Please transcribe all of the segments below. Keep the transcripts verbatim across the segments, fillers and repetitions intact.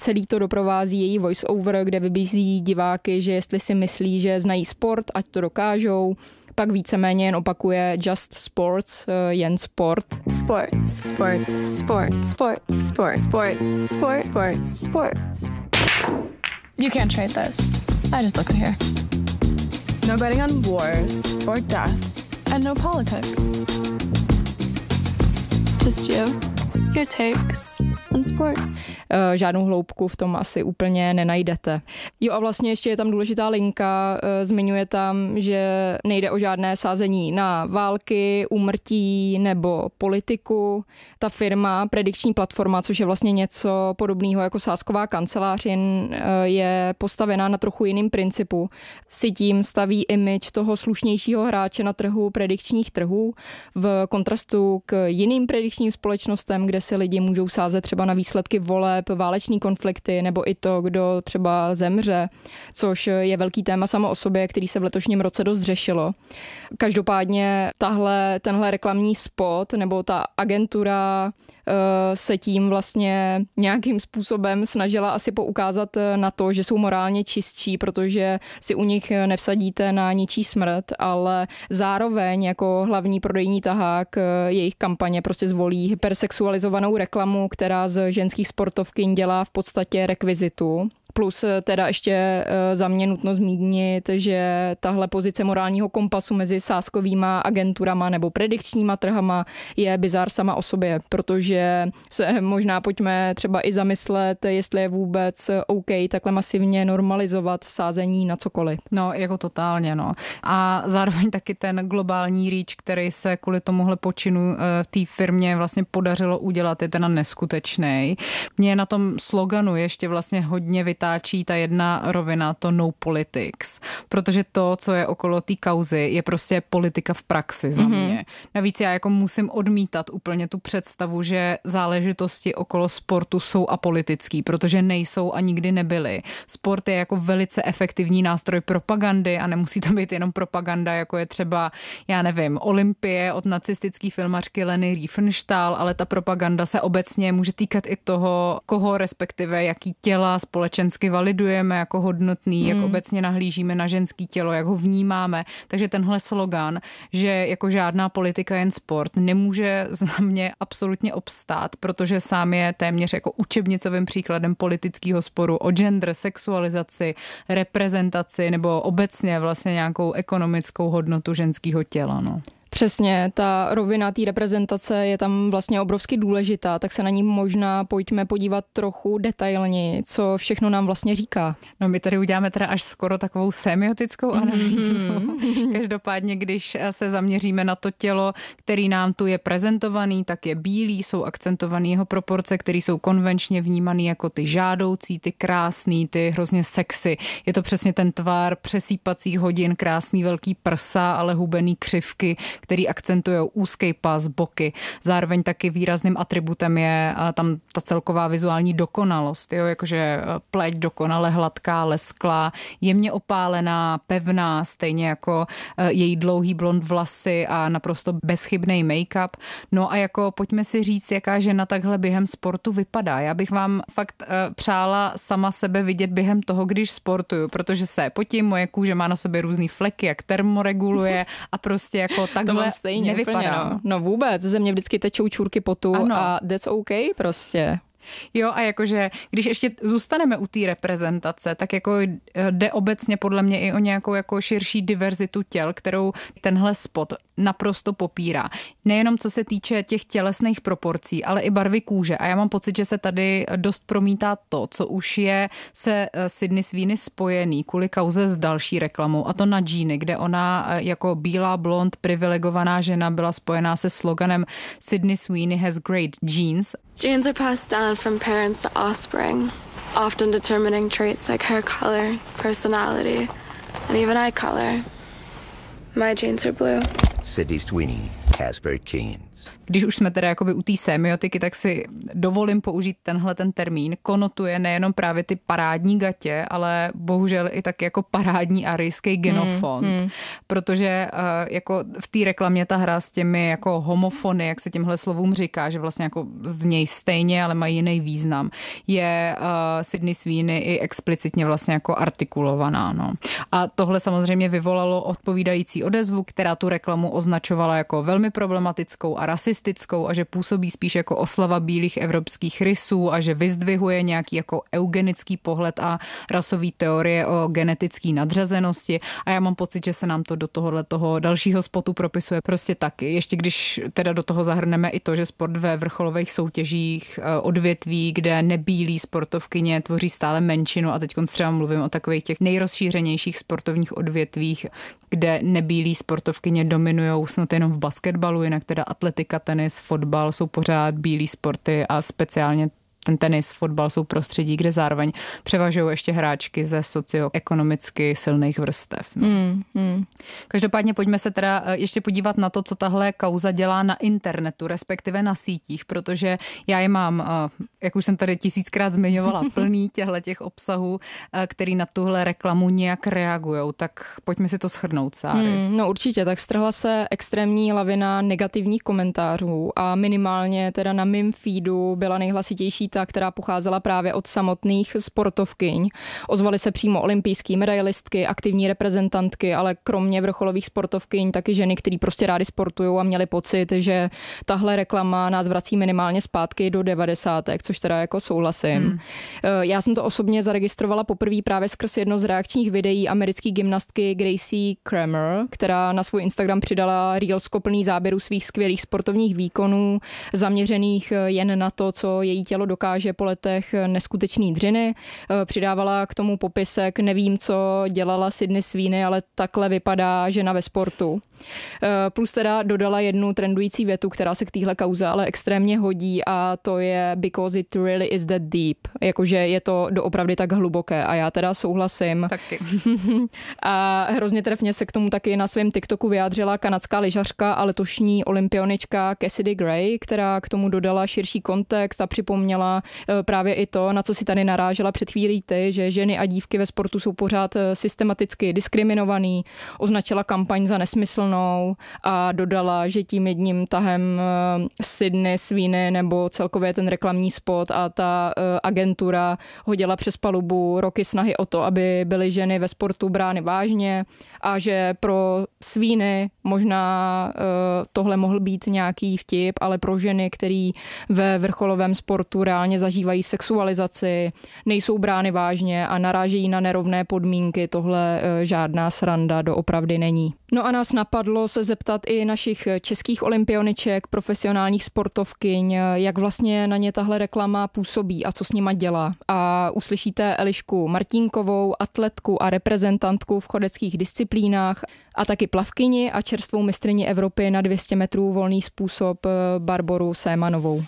Celý to doprovází její voice-over, kde vybízí diváky, že jestli si myslí, že znají sport, ať to dokážou. Pak víceméně jen opakuje just sports, jen sport. Sports, sports, sports, sports, sports, sports, sports, sports, sports. You can't trade this. I just look at here. No betting on wars or deaths and no politics. Just you, your takes on sports. Žádnou hloubku v tom asi úplně nenajdete. Jo a vlastně ještě je tam důležitá linka, zmiňuje tam, že nejde o žádné sázení na války, úmrtí nebo politiku. Ta firma, predikční platforma, což je vlastně něco podobného jako sázková kancelářin, je postavená na trochu jiným principu. Si tím staví image toho slušnějšího hráče na trhu predikčních trhů v kontrastu k jiným predikčním společnostem, kde si lidi můžou sázet třeba na výsledky voleb, váleční konflikty nebo i to, kdo třeba zemře, což je velký téma samo o sobě, který se v letošním roce dost řešilo. Každopádně tahle, tenhle reklamní spot nebo ta agentura se tím vlastně nějakým způsobem snažila asi poukázat na to, že jsou morálně čistší, protože si u nich nevsadíte na ničí smrt, ale zároveň jako hlavní prodejní tahák jejich kampaně prostě zvolí hypersexualizovanou reklamu, která z ženských sportovkyň dělá v podstatě rekvizitu. Plus teda ještě za mě nutno zmínit, že tahle pozice morálního kompasu mezi sázkovýma agenturama nebo predikčníma trhama je bizár sama o sobě, protože se možná pojďme třeba i zamyslet, jestli je vůbec OK takhle masivně normalizovat sázení na cokoliv. No, jako totálně, no. A zároveň taky ten globální reach, který se kvůli tomuhle počinu v té firmě vlastně podařilo udělat, je ten neskutečný. Mně na tom sloganu ještě vlastně hodně vytáčí ta jedna rovina, to no politics, protože to, co je okolo té kauzy, je prostě politika v praxi za mě. Mm-hmm. Navíc já jako musím odmítat úplně tu představu, že záležitosti okolo sportu jsou apolitický, protože nejsou a nikdy nebyly. Sport je jako velice efektivní nástroj propagandy a nemusí to být jenom propaganda, jako je třeba, já nevím, Olympie od nacistický filmařky Leny Riefenstahl, ale ta propaganda se obecně může týkat i toho, koho respektive jaký těla společensky validujeme jako hodnotný, mm. jak obecně nahlížíme na ženský tělo, jak ho vnímáme. Takže tenhle slogan, že jako žádná politika, jen sport, nemůže za mě absolutně obstát, protože sám je téměř jako učebnicovým příkladem politického sporu o gender, sexualizaci, reprezentaci nebo obecně vlastně nějakou ekonomickou hodnotu ženského těla. No. Přesně, ta rovina té reprezentace je tam vlastně obrovsky důležitá, tak se na ní možná pojďme podívat trochu detailněji, co všechno nám vlastně říká. No my tady uděláme teda až skoro takovou semiotickou analýzu. Mm-hmm. Každopádně, když se zaměříme na to tělo, který nám tu je prezentovaný, tak je bílý, jsou akcentovaný jeho proporce, které jsou konvenčně vnímaný jako ty žádoucí, ty krásný, ty hrozně sexy. Je to přesně ten tvar přesýpacích hodin, krásný velký prsa, ale hubený křivky, který akcentují úzký pas, boky. Zároveň taky výrazným atributem je tam ta celková vizuální dokonalost, jo? Jakože pleť dokonale hladká, lesklá, jemně opálená, pevná, stejně jako její dlouhý blond vlasy a naprosto bezchybný make-up. No a jako pojďme si říct, jaká žena takhle během sportu vypadá. Já bych vám fakt přála sama sebe vidět během toho, když sportuju, protože se potím, moje kůže má na sobě různý fleky, jak termoreguluje a prostě jako takhle stejně, nevypadá. Úplně, no. no vůbec, ze mě vždycky tečou čůrky potu ano. A that's okay prostě. Jo a jakože, když ještě zůstaneme u té reprezentace, tak jako jde obecně podle mě i o nějakou jako širší diverzitu těl, kterou tenhle spot naprosto popírá. Nejenom co se týče těch tělesných proporcí, ale i barvy kůže. A já mám pocit, že se tady dost promítá to, co už je se Sydney Sweeney spojený kvůli kauze s další reklamou, a to na džíny, kde ona jako bílá blond privilegovaná žena byla spojená se sloganem Sydney Sweeney has great genes. Genes are passed down from parents to offspring, often determining traits like hair color, personality, and even eye color. My genes are blue. Sydney Sweeney has great genes. Když už jsme teda jakoby u té semiotiky, tak si dovolím použít tenhle ten termín. Konotuje nejenom právě ty parádní gatě, ale bohužel i tak jako parádní arijský genofond. Hmm, hmm. Protože uh, jako v té reklamě ta hra s těmi jako homofony, jak se těmhle slovům říká, že vlastně jako znějí stejně, ale mají jiný význam, je uh, Sydney Sweeney i explicitně vlastně jako artikulovaná. No. A tohle samozřejmě vyvolalo odpovídající odezvu, která tu reklamu označovala jako velmi problematickou a rasistickou a že působí spíš jako oslava bílých evropských rysů a že vyzdvihuje nějaký jako eugenický pohled a rasový teorie o genetické nadřazenosti a já mám pocit, že se nám to do tohohle toho dalšího spotu propisuje prostě taky. Ještě když teda do toho zahrneme i to, že sport ve vrcholových soutěžích odvětví, kde nebílí sportovkyně tvoří stále menšinu a teď třeba mluvím o takových těch nejrozšířenějších sportovních odvětvích, kde nebílí sportovkyně dominujou snad jenom v basketbalu, jinak teda atletika, tenis, fotbal jsou pořád bílí sporty a speciálně ten tenis, fotbal jsou prostředí, kde zároveň převažují ještě hráčky ze socioekonomicky silných vrstev. No. Mm, mm. Každopádně pojďme se teda ještě podívat na to, co tahle kauza dělá na internetu, respektive na sítích, protože já je mám, jak už jsem tady tisíckrát zmiňovala, plný těchto obsahů, který na tuhle reklamu nějak reagujou. Tak pojďme si to shrnout, Sáry. Mm, no určitě, tak strhla se extrémní lavina negativních komentářů a minimálně teda na mým feedu byla nejhlasitější ta, která pocházela právě od samotných sportovkyň. Ozvaly se přímo olympijské medailistky, aktivní reprezentantky, ale kromě vrcholových sportovkyň taky ženy, které prostě rády sportují a měly pocit, že tahle reklama nás vrací minimálně zpátky do devadesátek, což teda jako souhlasím. Hmm. Já jsem to osobně zaregistrovala poprvé právě skrz jedno z reakčních videí americké gymnastky Gracie Kramer, která na svůj Instagram přidala reels plný záběrů svých skvělých sportovních výkonů, zaměřených jen na to, co její tělo dokáže po letech neskutečný dřiny. Přidávala k tomu popisek, nevím, co dělala Sydney Sweeney, ale takhle vypadá žena ve sportu. Plus teda dodala jednu trendující větu, která se k téhle kauze ale extrémně hodí a to je because it really is that deep. Jakože je to doopravdy tak hluboké a já teda souhlasím. Taky. A hrozně trefně se k tomu taky na svém TikToku vyjádřila kanadská lyžařka a letošní olympionička Cassidy Gray, která k tomu dodala širší kontext a připomněla právě i to, na co si tady narážela před chvílí ty, že ženy a dívky ve sportu jsou pořád systematicky diskriminovaný, označila kampaň za nesmyslnou a dodala, že tím jedním tahem Sydney Sweeney nebo celkově ten reklamní spot a ta agentura hodila přes palubu roky snahy o to, aby byly ženy ve sportu brány vážně a že pro Sweeney možná tohle mohl být nějaký vtip, ale pro ženy, který ve vrcholovém sportu reálně zažívají sexualizaci, nejsou brány vážně a narážejí na nerovné podmínky, tohle žádná sranda doopravdy není. No a nás napadlo se zeptat i našich českých olympioniček, profesionálních sportovkyň, jak vlastně na ně tahle reklama působí a co s nima dělá. A uslyšíte Elišku Martínkovou, atletku a reprezentantku v chodeckých disciplínách a taky plavkyni a čerstvou mistryni Evropy na dvě stě metrů volný způsob Barboru Sémanovou.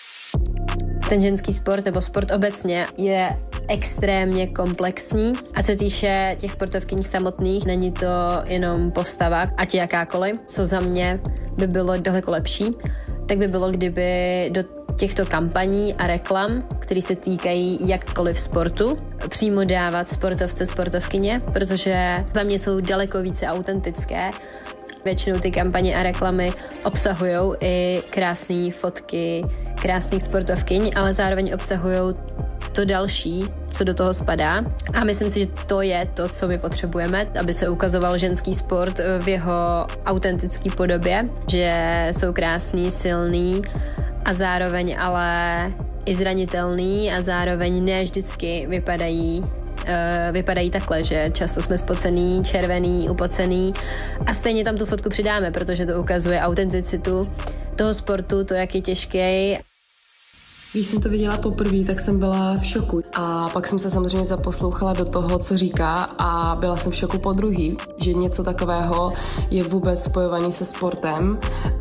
Ten ženský sport nebo sport obecně je extrémně komplexní a co se týče těch sportovkyní samotných, není to jenom postava, ať jakákoliv, co za mě by bylo daleko lepší, tak by bylo, kdyby do těchto kampaní a reklam, které se týkají jakkoliv sportu, přímo dávat sportovce, sportovkyně, protože za mě jsou daleko více autentické. Většinou ty kampaně a reklamy obsahují i krásné fotky, krásných sportovkyň, ale zároveň obsahují to další, co do toho spadá. A myslím si, že to je to, co my potřebujeme, aby se ukazoval ženský sport v jeho autentické podobě, že jsou krásný, silný a zároveň ale i zranitelný a zároveň ne vždycky vypadají vypadají takhle, že často jsme spocený, červený, upocený a stejně tam tu fotku přidáme, protože to ukazuje autenticitu toho sportu, to, jak je těžký. Když jsem to viděla poprvé, tak jsem byla v šoku a pak jsem se samozřejmě zaposlouchala do toho, co říká a byla jsem v šoku po druhý, že něco takového je vůbec spojovaný se sportem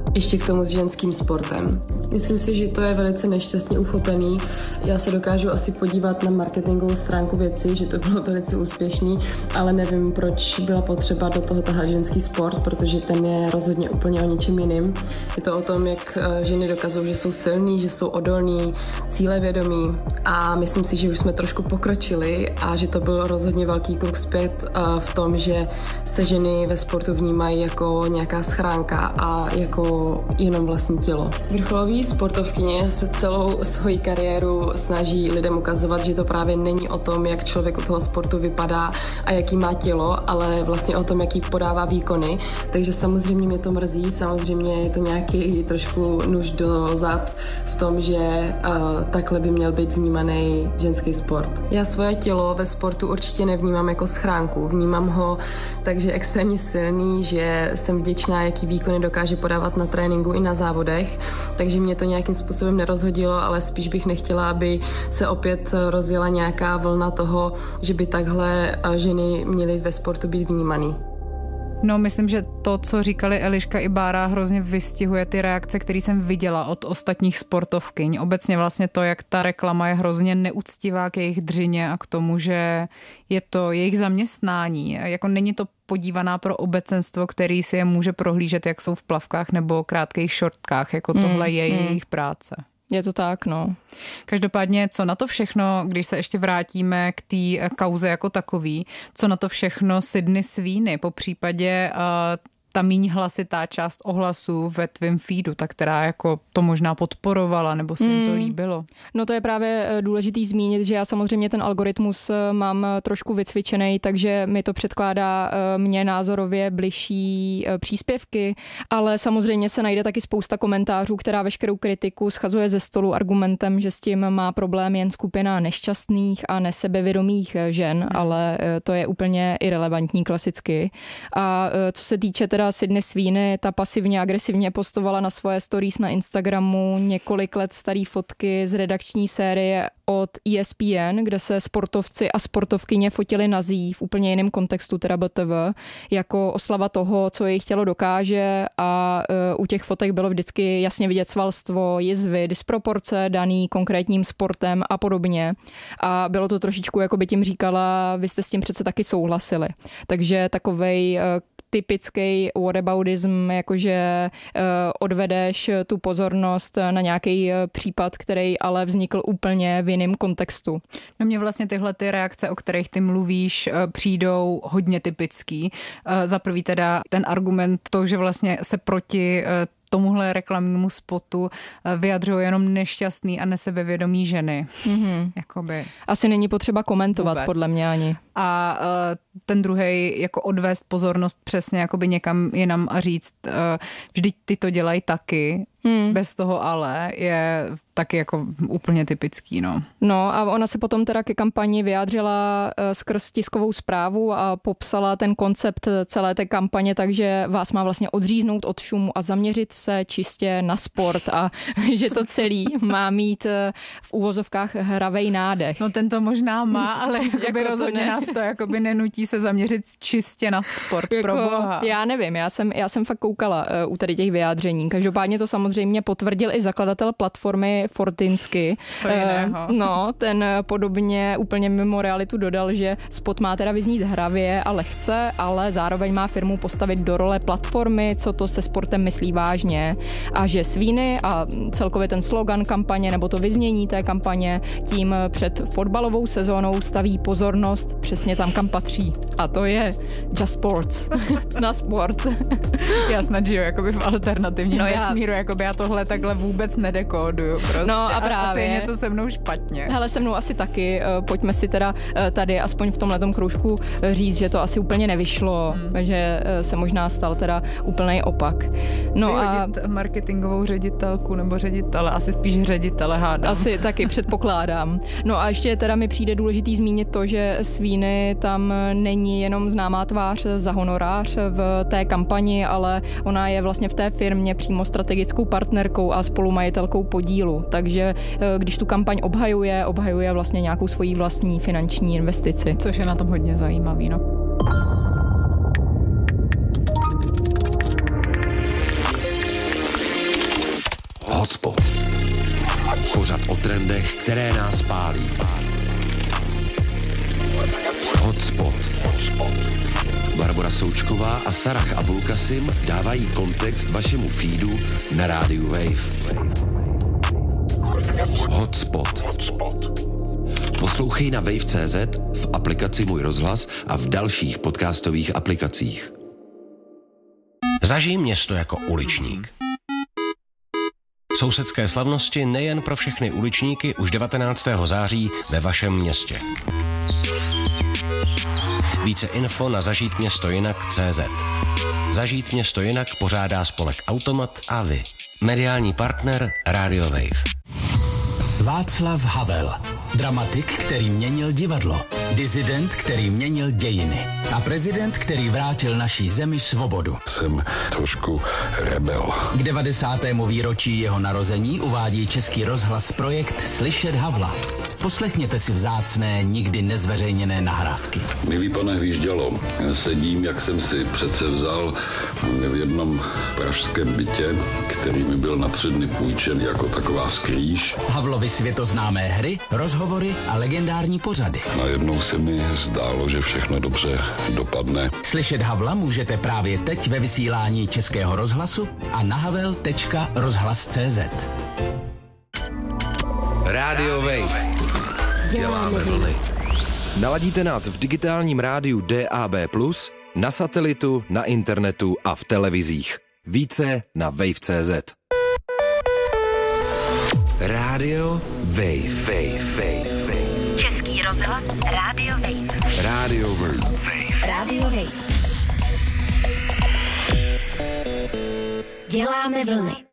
ještě k tomu s ženským sportem. Myslím si, že to je velice nešťastně uchopený. Já se dokážu asi podívat na marketingovou stránku věci, že to bylo velice úspěšný, ale nevím, proč byla potřeba do toho tahat ženský sport, protože ten je rozhodně úplně o něčem jiným. Je to o tom, jak ženy dokazují, že jsou silní, že jsou odolní, cílevědomí a myslím si, že už jsme trošku pokročili a že to byl rozhodně velký krok zpět v tom, že se ženy ve sportu vnímají jako nějaká schránka a jako jenom vlastní tělo. Vrcholový sportovkyně se celou svoji kariéru snaží lidem ukazovat, že to právě není o tom, jak člověk u toho sportu vypadá a jaký má tělo, ale vlastně o tom, jaký podává výkony. Takže samozřejmě mě to mrzí, samozřejmě je to nějaký trošku nůž do zad v tom, že uh, takhle by měl být vnímaný ženský sport. Já svoje tělo ve sportu určitě nevnímám jako schránku, vnímám ho takže extrémně silný, že jsem vděčná, jaký výkony dokáže podávat na tréninku i na závodech, takže mě to nějakým způsobem nerozhodilo, ale spíš bych nechtěla, aby se opět rozjela nějaká vlna toho, že by takhle ženy měly ve sportu být vnímaný. No, myslím, že to, co říkali Eliška i Bára, hrozně vystihuje ty reakce, které jsem viděla od ostatních sportovkyň. Obecně vlastně to, jak ta reklama je hrozně neúctivá k jejich dřině a k tomu, že je to jejich zaměstnání. Jako není to podívaná pro obecenstvo, který si je může prohlížet, jak jsou v plavkách nebo krátkých šortkách. Jako tohle mm, je mm. jejich práce. Je to tak, no. Každopádně, co na to všechno, když se ještě vrátíme k té kauze jako takový, co na to všechno Sydney Sweeney, po případě uh, ta míň hlasitá část ohlasů ve tvém feedu, ta, která jako to možná podporovala, nebo se jim to líbilo? No to je právě důležitý zmínit, že já samozřejmě ten algoritmus mám trošku vycvičený, takže mi to předkládá mě názorově bližší příspěvky, ale samozřejmě se najde taky spousta komentářů, která veškerou kritiku schazuje ze stolu argumentem, že s tím má problém jen skupina nešťastných a nesebevědomých žen, hmm. ale to je úplně irelevantní klasicky. A co se týče teda Sydney Sweeney, ta pasivně agresivně postovala na svoje stories na Instagramu několik let starý fotky z redakční série od E S P N, kde se sportovci a sportovkyně fotili nazí v úplně jiném kontextu, teda B T V, jako oslava toho, co jejich tělo dokáže a uh, u těch fotek bylo vždycky jasně vidět svalstvo, jizvy, disproporce daný konkrétním sportem a podobně. A bylo to trošičku, jako by tím říkala, vy jste s tím přece taky souhlasili. Takže takovej uh, typický whataboutism, jakože uh, odvedeš tu pozornost na nějaký uh, případ, který ale vznikl úplně v jiném kontextu. No mně vlastně tyhle ty reakce, o kterých ty mluvíš, uh, přijdou hodně typický. Uh, za prvý teda ten argument to, že vlastně se proti uh, tomuhle reklamnímu spotu vyjadřují jenom nešťastný a nesebevědomý ženy. Mm-hmm. Jakoby. Asi není potřeba komentovat, vůbec. Podle mě ani. A uh, ten druhej jako odvést pozornost přesně jakoby někam jinam a říct, uh, vždyť ty to dělají taky, Hmm. bez toho ale je taky jako úplně typický, no. No a ona se potom teda ke kampani vyjádřila skrz tiskovou zprávu a popsala ten koncept celé té kampaně, takže vás má vlastně odříznout od šumu a zaměřit se čistě na sport a že to celý má mít v úvozovkách hravej nádech. No ten to možná má, ale jakoby jako rozhodně nás to jakoby nenutí se zaměřit čistě na sport, jako, pro boha. Já nevím, já jsem, já jsem fakt koukala uh, u tady těch vyjádření. Každopádně to samozřejmě Samozřejmě potvrdil i zakladatel platformy Fortinsky. Uh, no, ten podobně úplně mimo realitu dodal, že spot má teda vyznít hravě a lehce, ale zároveň má firmu postavit do role platformy, co to se sportem myslí vážně. A že Sweeney a celkově ten slogan kampaně nebo to vyznění té kampaně tím před fotbalovou sezónou staví pozornost přesně tam, kam patří. A to je just sports. Na sport. Já snad žiju jakoby v alternativním no vesmíru, jakoby já tohle takhle vůbec nedekóduju. Prostě. No a právě. Asi je něco se mnou špatně. Hele, se mnou asi taky. Pojďme si teda tady aspoň v tomhletom kroužku říct, že to asi úplně nevyšlo, hmm. že se možná stal teda úplnej opak. No Vyhodit a marketingovou ředitelku nebo ředitele, asi spíš ředitele hádám. Asi taky předpokládám. No a ještě teda mi přijde důležitý zmínit to, že Sweeney tam není jenom známá tvář za honorář v té kampani, ale ona je vlastně v té firmě přímo strategickou partnerkou a spolumajitelkou podílu. Takže když tu kampaň obhajuje, obhajuje vlastně nějakou svoji vlastní finanční investici. Což je na tom hodně zajímavý, no. Pořad o trendech, které nás pálí. Hotspot. Barbora Součková a Sarah Abulkasim dávají kontext vašemu feedu na rádiu Wave. Hotspot. Poslouchej na wave tečka cé zet, v aplikaci Můj rozhlas a v dalších podcastových aplikacích. Zažij město jako uličník. Sousedské slavnosti nejen pro všechny uličníky už devatenáctého září ve vašem městě. Více info na zažít město jinak tečka cé zet. Zažít město jinak pořádá spolek Automat a vy. Mediální partner Radio Wave. Václav Havel. Dramatik, který měnil divadlo. Disident, který měnil dějiny. A prezident, který vrátil naší zemi svobodu. Jsem trošku rebel. K devadesátému výročí jeho narození uvádí Český rozhlas projekt Slyšet Havla. Poslechněte si vzácné, nikdy nezveřejněné nahrávky. Milý pane Hvíždělo, sedím, jak jsem si přece vzal v jednom pražském bytě, který mi byl na tři dny půjčen jako taková skrýž. Havlovy světoznámé hry, rozhovory a legendární pořady. Najednou se mi zdálo, že všechno dobře dopadne. Slyšet Havla můžete právě teď ve vysílání Českého rozhlasu a na havel tečka rozhlas tečka cé zet. Radio Wave. Děláme vlny. Naladíte nás v digitálním rádiu D A B plus, na satelitu, na internetu a v televizích. Více na wave tečka cé zet. Radio Wave. Wave. Wave. Wave. Český rozhlas Radio Wave. Radio Wave. Radio Wave. Děláme vlny.